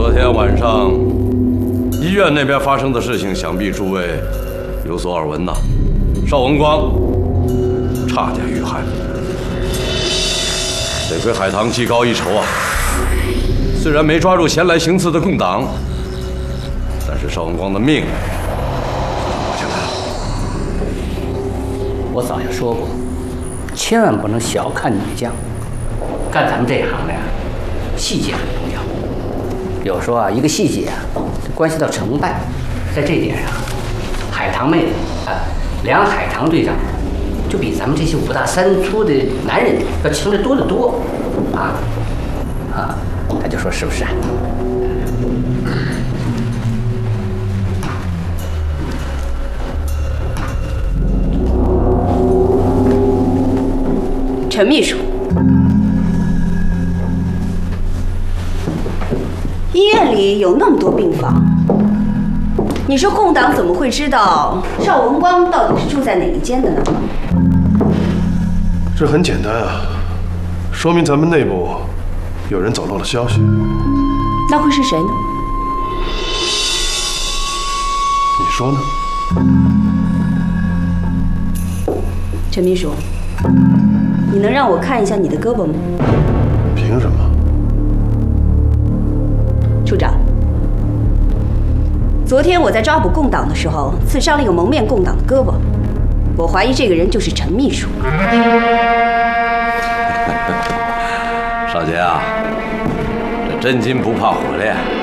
昨天晚上医院那边发生的事情，想必诸位有所耳闻呐。邵文光差点遇害，得亏海棠技高一筹啊。虽然没抓住前来行刺的共党，但是邵文光的命保下来了。 我早就说过，千万不能小看女将。干咱们这行的呀，细节很重要。有时候啊，一个细节啊，关系到成败。在这点上，海棠妹子啊，梁海棠队长就比咱们这些5大3粗的男人要强得多得多，他就说是不是啊？ 陈秘书，医院里有那么多病房，你说共党怎么会知道邵文光到底是住在哪一间的呢？ 这很简单啊，说明咱们内部有人走漏了消息。 那会是谁呢？ 你说呢？ 陈秘书，你能让我看一下你的胳膊吗？ 凭什么？ 处长，昨天我在抓捕共党的时候，刺伤了一个蒙面共党的胳膊，我怀疑这个人就是陈秘书。 少杰啊，这真金不怕火炼。